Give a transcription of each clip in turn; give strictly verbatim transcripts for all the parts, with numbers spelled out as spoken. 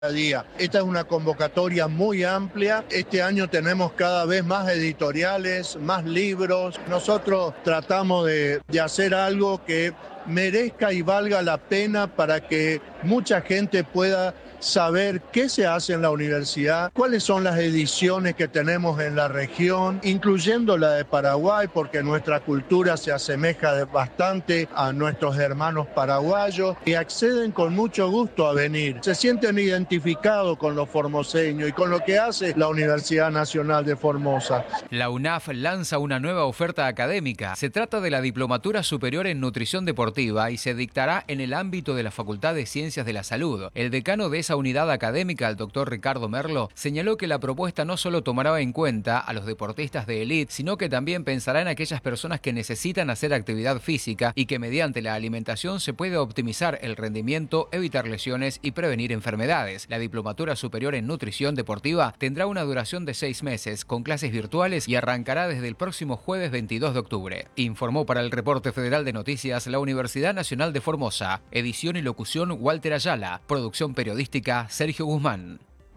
día. Esta es una convocatoria muy amplia. Este año tenemos cada vez más editoriales, más libros. Nosotros tratamos de, de hacer algo que merezca y valga la pena para que mucha gente pueda saber qué se hace en la universidad, cuáles son las ediciones que tenemos en la región, incluyendo la de Paraguay, porque nuestra cultura se asemeja bastante a nuestros hermanos paraguayos y acceden con mucho gusto a venir. Se sienten identificados con los formoseños y con lo que hace la Universidad Nacional de Formosa. La UNAF lanza una nueva oferta académica. Se trata de la Diplomatura Superior en Nutrición Deportiva y se dictará en el ámbito de la Facultad de Ciencias de la Salud. El decano de esa unidad académica, el doctor Ricardo Merlo, señaló que la propuesta no solo tomará en cuenta a los deportistas de élite, sino que también pensará en aquellas personas que necesitan hacer actividad física y que mediante la alimentación se puede optimizar el rendimiento, evitar lesiones y prevenir enfermedades. La Diplomatura Superior en Nutrición Deportiva tendrá una duración de seis meses, con clases virtuales y arrancará desde el próximo jueves veintidós de octubre. Informó para el Reporte Federal de Noticias la Universidad Nacional de Formosa. Edición y locución Walter Ayala. Producción periodística Sergio Guzmán.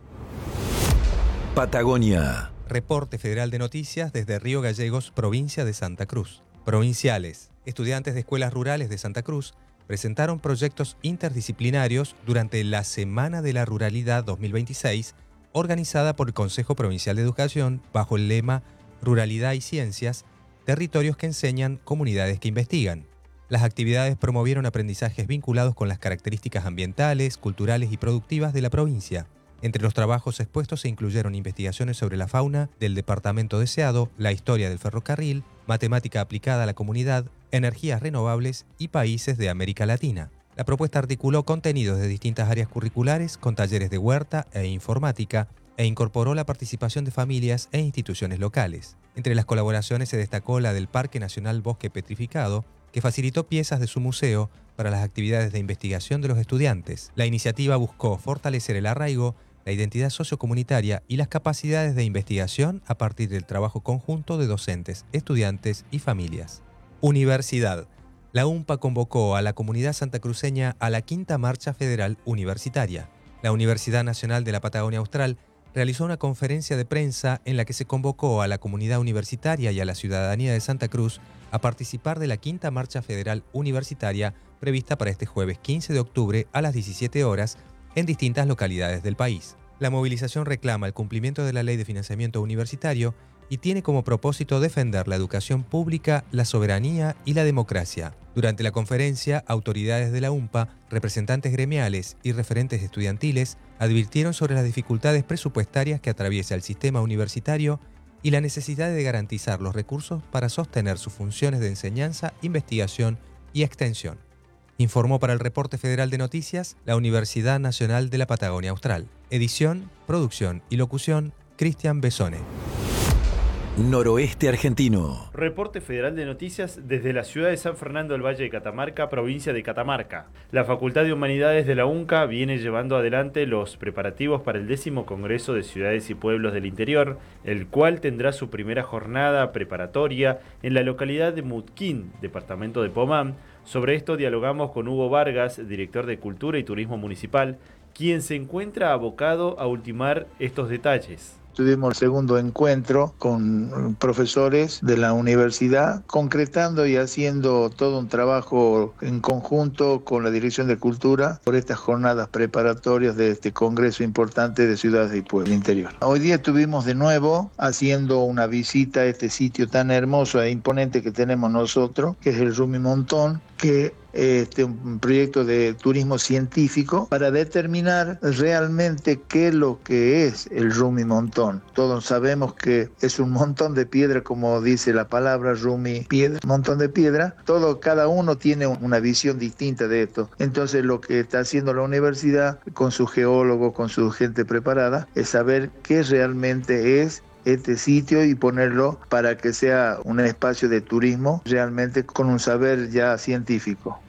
Patagonia. Reporte Federal de Noticias desde Río Gallegos, provincia de Santa Cruz. Provinciales. Estudiantes de escuelas rurales de Santa Cruz presentaron proyectos interdisciplinarios durante la Semana de la Ruralidad dos mil veintiséis, organizada por el Consejo Provincial de Educación bajo el lema Ruralidad y Ciencias, territorios que enseñan, comunidades que investigan. Las actividades promovieron aprendizajes vinculados con las características ambientales, culturales y productivas de la provincia. Entre los trabajos expuestos se incluyeron investigaciones sobre la fauna del departamento deseado, la historia del ferrocarril, matemática aplicada a la comunidad, energías renovables y países de América Latina. La propuesta articuló contenidos de distintas áreas curriculares con talleres de huerta e informática e incorporó la participación de familias e instituciones locales. Entre las colaboraciones se destacó la del Parque Nacional Bosque Petrificado, que facilitó piezas de su museo para las actividades de investigación de los estudiantes. La iniciativa buscó fortalecer el arraigo, la identidad sociocomunitaria y las capacidades de investigación a partir del trabajo conjunto de docentes, estudiantes y familias. Universidad. La UNPA convocó a la comunidad santacruceña a la Quinta Marcha Federal Universitaria. La Universidad Nacional de la Patagonia Austral realizó una conferencia de prensa en la que se convocó a la comunidad universitaria y a la ciudadanía de Santa Cruz a participar de la Quinta Marcha Federal Universitaria prevista para este jueves quince de octubre a las diecisiete horas en distintas localidades del país. La movilización reclama el cumplimiento de la Ley de Financiamiento Universitario y tiene como propósito defender la educación pública, la soberanía y la democracia. Durante la conferencia, autoridades de la UNPA, representantes gremiales y referentes estudiantiles advirtieron sobre las dificultades presupuestarias que atraviesa el sistema universitario y la necesidad de garantizar los recursos para sostener sus funciones de enseñanza, investigación y extensión. Informó para el Reporte Federal de Noticias la Universidad Nacional de la Patagonia Austral. Edición, producción y locución, Cristian Besone. Noroeste argentino. Reporte Federal de Noticias desde la ciudad de San Fernando del Valle de Catamarca, provincia de Catamarca. La Facultad de Humanidades de la UNCA viene llevando adelante los preparativos para el décimo Congreso de Ciudades y Pueblos del Interior, el cual tendrá su primera jornada preparatoria en la localidad de Mutquín, departamento de Pomán. Sobre esto dialogamos con Hugo Vargas, director de Cultura y Turismo Municipal, quien se encuentra abocado a ultimar estos detalles. Tuvimos el segundo encuentro con profesores de la universidad, concretando y haciendo todo un trabajo en conjunto con la Dirección de Cultura por estas jornadas preparatorias de este congreso importante de ciudades y pueblos del interior. Hoy día estuvimos de nuevo haciendo una visita a este sitio tan hermoso e imponente que tenemos nosotros, que es el Rumi Montón, que este un proyecto de turismo científico para determinar realmente qué es lo que es el Rumi Montón. Todos sabemos que es un montón de piedra, como dice la palabra Rumi, piedra, montón de piedra. Todo, cada uno tiene una visión distinta de esto. Entonces lo que está haciendo la universidad con sus geólogos, con su gente preparada, es saber qué realmente es este sitio y ponerlo para que sea un espacio de turismo realmente con un saber ya científico.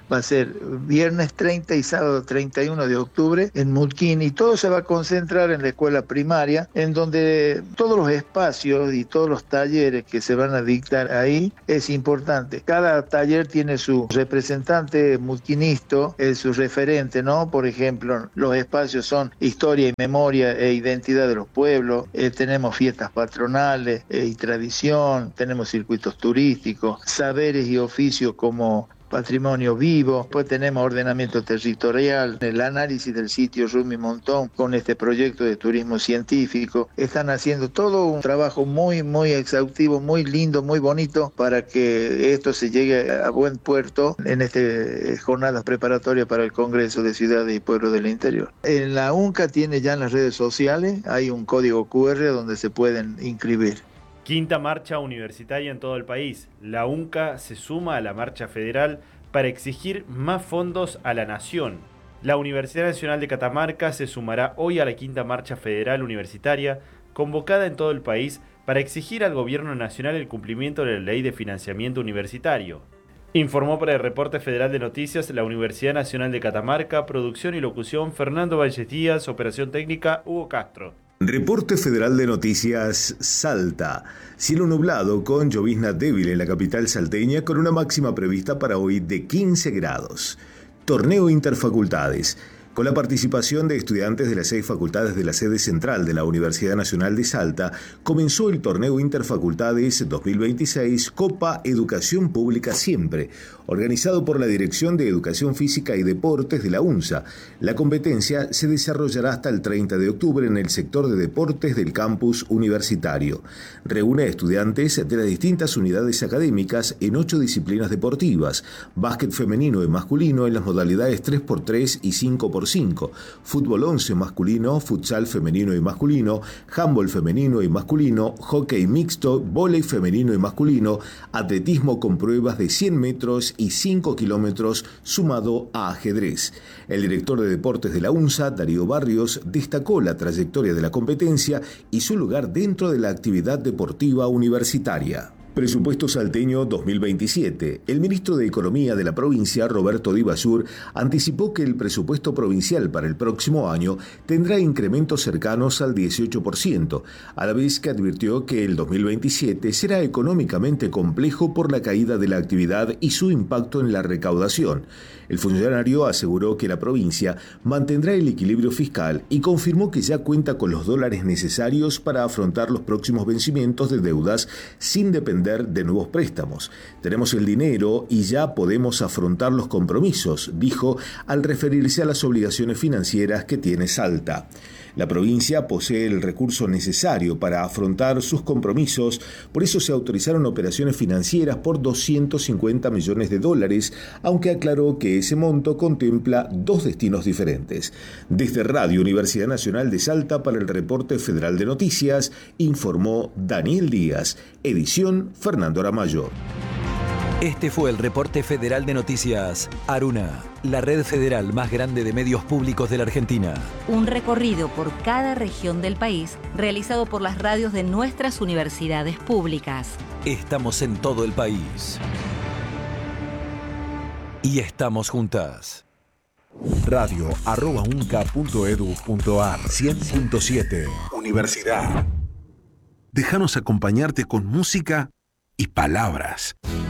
va a ser viernes treinta y sábado treinta y uno de octubre en Mutquín, y todo se va a concentrar en la escuela primaria, en donde todos los espacios y todos los talleres que se van a dictar ahí es importante. Cada taller tiene su representante mutquinista, es su referente, ¿no? Por ejemplo, los espacios son historia y memoria e identidad de los pueblos, eh, tenemos fiestas patronales eh, y tradición, tenemos circuitos turísticos, saberes y oficios como patrimonio vivo, después tenemos ordenamiento territorial, el análisis del sitio Rumi Montón con este proyecto de turismo científico. Están haciendo todo un trabajo muy, muy exhaustivo, muy lindo, muy bonito para que esto se llegue a buen puerto en estas jornadas preparatorias para el Congreso de Ciudades y Pueblos del Interior. En la UNCA tiene ya en las redes sociales, hay un código cu erre donde se pueden inscribir. Quinta marcha universitaria en todo el país. La UNCA se suma a la marcha federal para exigir más fondos a la nación. La Universidad Nacional de Catamarca se sumará hoy a la quinta marcha federal universitaria convocada en todo el país para exigir al gobierno nacional el cumplimiento de la ley de financiamiento universitario. Informó para el Reporte Federal de Noticias la Universidad Nacional de Catamarca, producción y locución Fernando Valles Díaz, operación técnica Hugo Castro. Reporte Federal de Noticias Salta. Cielo nublado con llovizna débil en la capital salteña con una máxima prevista para hoy de quince grados. Torneo Interfacultades. Con la participación de estudiantes de las seis facultades de la sede central de la Universidad Nacional de Salta, comenzó el Torneo Interfacultades dos mil veintiséis Copa Educación Pública Siempre, organizado por la Dirección de Educación Física y Deportes de la UNSA. La competencia se desarrollará hasta el treinta de octubre en el sector de deportes del campus universitario. Reúne a estudiantes de las distintas unidades académicas en ocho disciplinas deportivas: básquet femenino y masculino en las modalidades tres por tres y cinco por cinco, fútbol once masculino, futsal femenino y masculino, handball femenino y masculino, hockey mixto, vóley femenino y masculino, atletismo con pruebas de cien metros y cinco kilómetros sumado a ajedrez. El director de deportes de la UNSA, Darío Barrios, destacó la trayectoria de la competencia y su lugar dentro de la actividad deportiva universitaria. Presupuesto salteño dos mil veintisiete. El ministro de Economía de la provincia, Roberto Di Basur, anticipó que el presupuesto provincial para el próximo año tendrá incrementos cercanos al dieciocho por ciento, a la vez que advirtió que el dos mil veintisiete será económicamente complejo por la caída de la actividad y su impacto en la recaudación. El funcionario aseguró que la provincia mantendrá el equilibrio fiscal y confirmó que ya cuenta con los dólares necesarios para afrontar los próximos vencimientos de deudas sin depender de nuevos préstamos. Tenemos el dinero y ya podemos afrontar los compromisos, dijo al referirse a las obligaciones financieras que tiene Salta. La provincia posee el recurso necesario para afrontar sus compromisos, por eso se autorizaron operaciones financieras por doscientos cincuenta millones de dólares, aunque aclaró que ese monto contempla dos destinos diferentes. Desde Radio Universidad Nacional de Salta para el Reporte Federal de Noticias, informó Daniel Díaz, edición Fernando Aramayo. Este fue el Reporte Federal de Noticias Aruna, la red federal más grande de medios públicos de la Argentina. Un recorrido por cada región del país realizado por las radios de nuestras universidades públicas. Estamos en todo el país. Y estamos juntas. Radio arroba unca punto edu punto ar cien punto siete Universidad. Déjanos acompañarte con música y palabras.